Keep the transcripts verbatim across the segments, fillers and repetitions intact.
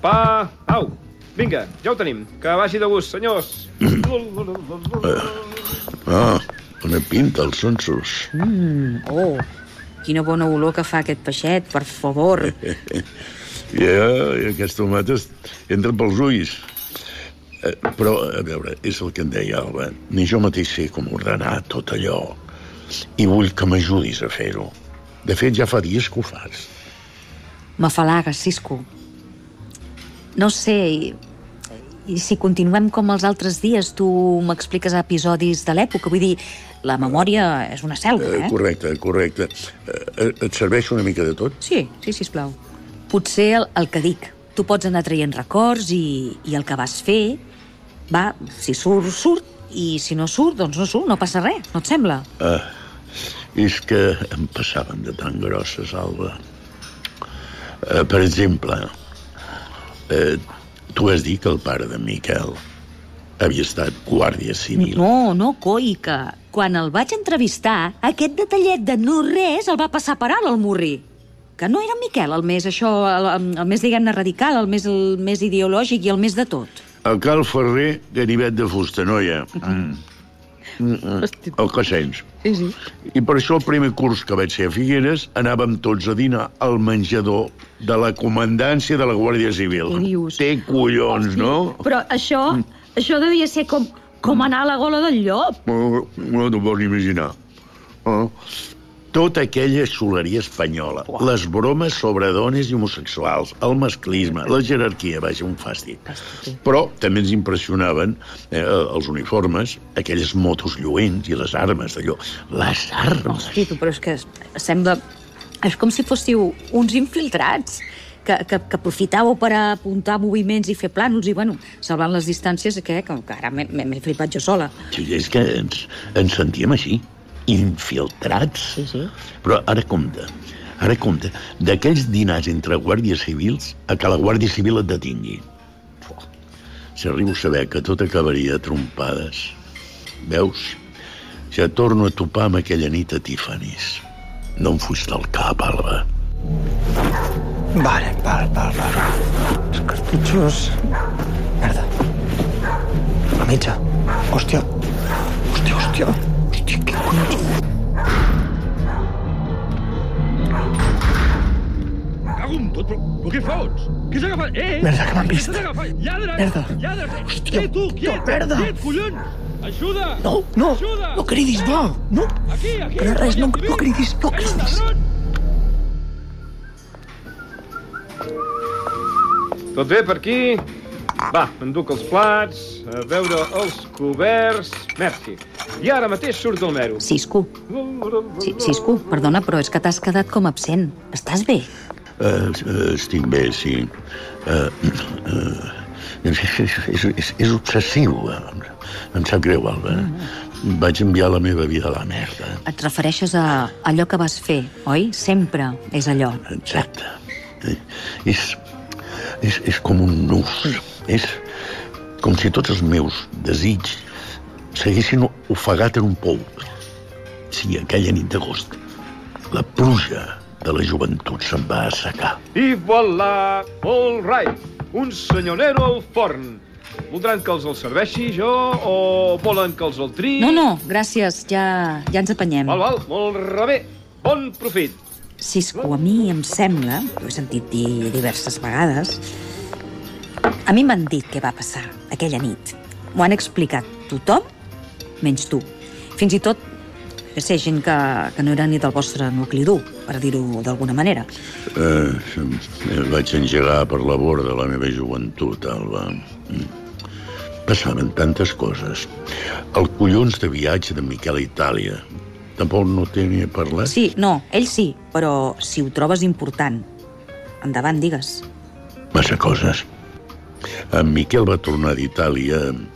pa... Au, vinga, ja ho tenim. Que vagi de gust, senyors. Ah, una pinta, els sonsos. Mm, oh, quina bona olor que fa aquest peixet, per favor. Ja, i aquests tomates entren pels ulls. Eh, però, a veure, és el que em deia Alba. Ni jo mateix sé com ordenar tot allò. I vull que m'ajudis a fer-ho. De fet, ja fa dies que ho fas. M'afalagues, Cisco. No sé, i, i si continuem com els altres dies, tu m'expliques episodis de l'època. Vull dir, la memòria és una selva, eh? eh correcte, correcte. Eh, et serveix una mica de tot? Sí, sí, sisplau. Potser el, el que dic. Tu pots anar traient records i, i el que vas fer, va, si surt, surt, i si no surt, doncs no surt, no passa res, no et sembla? Ah, és que em passaven de tan grosses, Alba. Eh, per exemple, eh, tu has dit que el pare de Miquel havia estat guàrdia civil. No, no, coi, que quan el vaig entrevistar, aquest detallet de no res el va passar per alt, el murri. Que no era en Miquel el més, això, el, el més, diguem-ne, radical, el més, el més ideològic i el més de tot. El Cal Ferrer, ganivet de fusta, noia. Mm. Mm, el que sents. Sí, sí. I per això el primer curs que vaig ser a Figueres anàvem tots a dinar al menjador de la comandància de la Guàrdia Civil. Què dius? Té collons, Hosti, no? Però això, això devia ser com, com anar a la gola del llop. No, no t'ho pots imaginar. Oh. Tota aquella xuleria espanyola, Uau. Les bromes sobre dones i homosexuals, el masclisme, la jerarquia, vaja, un fàstic. Fàstic. Però també ens impressionaven eh, els uniformes, aquelles motos lluents i les armes d'allò. Les armes! Hosti, tu, però és que sembla... És com si fóssiu uns infiltrats que, que, que aprofitàveu per apuntar moviments i fer plànols i, bueno, salvant les distàncies, que, que, que ara m'he flipat jo sola. Sí, és que ens, ens sentíem així. Infiltrats. Sí, sí. Però ara compte, ara compte, d'aquells dinars entre guàrdies civils a que la Guàrdia Civil et detingui. Si arribo a saber que tot acabaria a trompades. Veus? Ja torno a topar amb aquella nit a Tiffany's. No em fuig del cap, Alba. Vale, vale, vale, vale. Els cartutxos... Merda. La mitja. Hòstia. Hòstia, hòstia. Hòstia, què collons? Cago en tot, però, però què fots? Què s'ha agafat? Eh, eh? Merda, que m'han vist. Què s'ha agafat? Lladre! Merda. Lladre! Hòstia, Eh, tu, quiet! merda. Quiet, collons! Ajuda! No, no, Ajuda! no cridis, va. No, Aquí, aquí! que no res, no, no cridis, no Calla, cridis. ladrón! Tot bé per aquí? Va, enduc els plats, a veure els coberts... Merci. I ara mateix surt el mero. Cisco. Sí, Cisco, perdona, però és que t'has quedat com absent. Estàs bé? Uh, estic bé, sí. Uh, uh, és, és, és, és obsessiu. Em sap greu, Alba. Vaig enviar la meva vida a la merda. Et refereixes a allò que vas fer, oi? Sempre és allò. Exacte. És, és, és com un nus. És com si tots els meus desitjos s'haguessin ofegat en un pou. Sí, aquella nit d'agost, la pluja de la joventut se'n va assecar. I voilà! All right! Un senyonero al forn. Voldran que els el serveixi jo o volen que els el triï? No, no, gràcies, ja, ja ens apanyem. Val, val, molt rebé. Bon profit. Cisco, a mi em sembla, ho he sentit dir diverses vegades, a mi m'han dit què va passar aquella nit. M'ho han explicat tothom, menys tu. Fins i tot, que sé, gent que, que no era ni del vostre nucli dur, per dir-ho d'alguna manera. Uh, vaig engegar per la vora de la meva joventut, Alba. Passaven tantes coses. El collons de viatge de Miquel a Itàlia. Tampoc no té ni a parlar? Sí, no, ell sí, però si ho trobes important, endavant, digues. Massa coses. En Miquel va tornar d'Itàlia...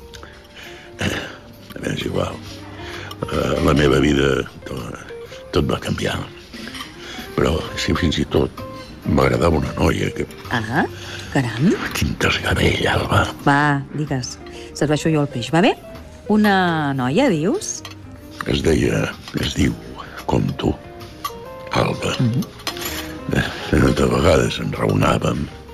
És igual. La meva vida, tot, tot va canviar. Però si fins i tot m'agradava una noia que... Ah, caram. Quin desgavell, Alba. Va, digues, serveixo jo el peix, va bé? Una noia, dius? Es deia, es diu, com tu, Alba. Mm-hmm. De vegades enraonàvem